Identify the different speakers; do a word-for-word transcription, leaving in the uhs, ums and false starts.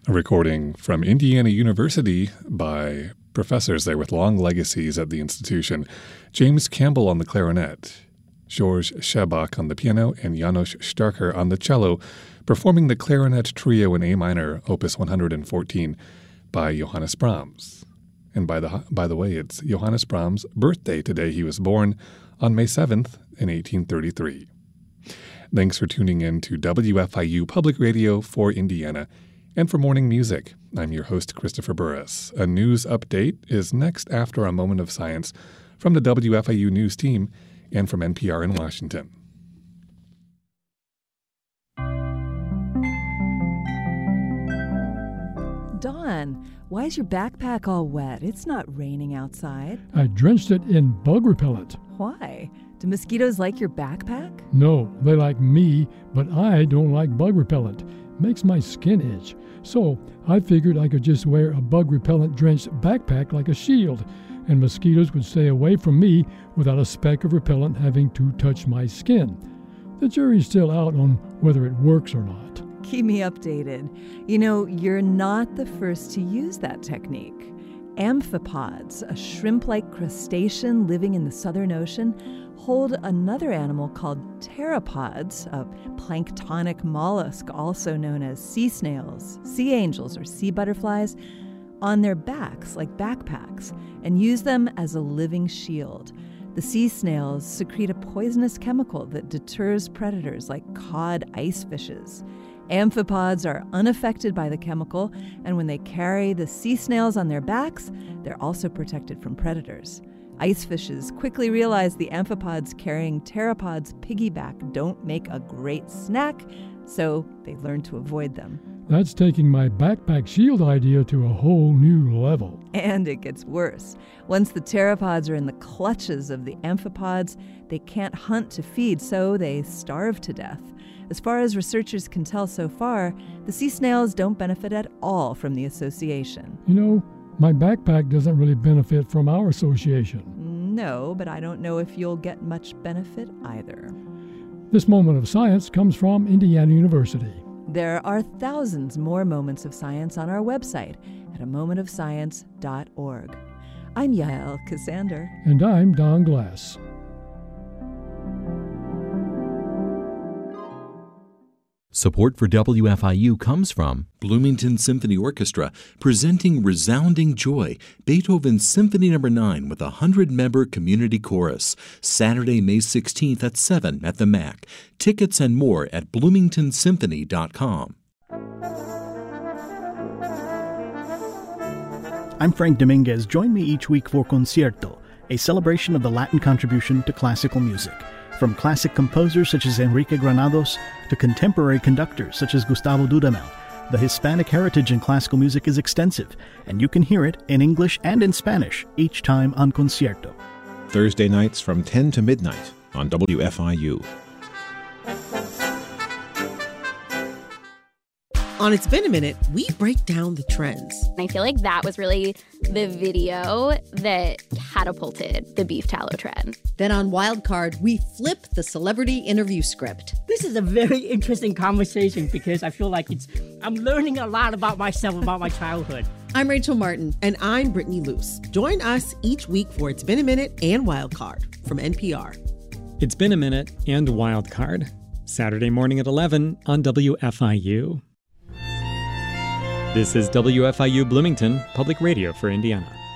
Speaker 1: A recording from Indiana University by professors there with long legacies at the institution. James Campbell on the clarinet, George Scherbach on the piano, and Janos Starker on the cello, performing the clarinet trio in A minor, opus one hundred fourteen, by Johannes Brahms. And by the by the way, it's Johannes Brahms' birthday today. He was born on May seventh in eighteen thirty-three. Thanks for tuning in to W F I U Public Radio for Indiana and for Morning Music. I'm your host, Christopher Burris. A news update is next after a moment of science from the W F I U News team and from N P R in Washington.
Speaker 2: Dawn, why is your backpack all wet? It's not raining outside.
Speaker 3: I drenched it in bug repellent.
Speaker 2: Why? Do mosquitoes like your backpack?
Speaker 3: No, they like me, but I don't like bug repellent. Makes my skin itch. So I figured I could just wear a bug repellent drenched backpack like a shield, and mosquitoes would stay away from me without a speck of repellent having to touch my skin. The jury's still out on whether it works or not.
Speaker 2: Keep me updated. You know, you're not the first to use that technique. Amphipods, a shrimp-like crustacean living in the Southern Ocean, hold another animal called pteropods, a planktonic mollusk also known as sea snails, sea angels, or sea butterflies, on their backs like backpacks and use them as a living shield. The sea snails secrete a poisonous chemical that deters predators like cod ice fishes. Amphipods are unaffected by the chemical, and when they carry the sea snails on their backs, they're also protected from predators. Ice fishes quickly realize the amphipods carrying pteropods piggyback don't make a great snack, so they learn to avoid them.
Speaker 3: That's taking my backpack shield idea to a whole new level.
Speaker 2: And it gets worse. Once the pteropods are in the clutches of the amphipods, they can't hunt to feed, so they starve to death. As far as researchers can tell so far, the sea snails don't benefit at all from the association.
Speaker 3: You know, my backpack doesn't really benefit from our association.
Speaker 2: No, but I don't know if you'll get much benefit either.
Speaker 3: This moment of science comes from Indiana University.
Speaker 2: There are thousands more moments of science on our website at a moment of science dot org. I'm Yael Cassander.
Speaker 3: And I'm Don Glass.
Speaker 4: Support for W F I U comes from Bloomington Symphony Orchestra, presenting Resounding Joy, Beethoven's Symphony Number nine with a hundred-member community chorus, Saturday, May sixteenth at seven at the M A C. Tickets and more at bloomington symphony dot com.
Speaker 5: I'm Frank Dominguez. Join me each week for Concierto, a celebration of the Latin contribution to classical music. From classic composers such as Enrique Granados to contemporary conductors such as Gustavo Dudamel, the Hispanic heritage in classical music is extensive, and you can hear it in English and in Spanish each time on Concierto.
Speaker 6: Thursday nights from ten to midnight on W F I U.
Speaker 7: On It's Been a Minute, we break down the trends.
Speaker 8: I feel like that was really the video that catapulted the beef tallow trend.
Speaker 7: Then on Wildcard, we flip the celebrity interview script.
Speaker 9: This is a very interesting conversation because I feel like it's I'm learning a lot about myself, about my childhood.
Speaker 7: I'm Rachel Martin. And I'm Brittany Luce. Join us each week for It's Been a Minute and Wildcard from N P R.
Speaker 10: It's Been a Minute and Wildcard, Saturday morning at eleven on W F I U. This is W F I U Bloomington, Public Radio for Indiana.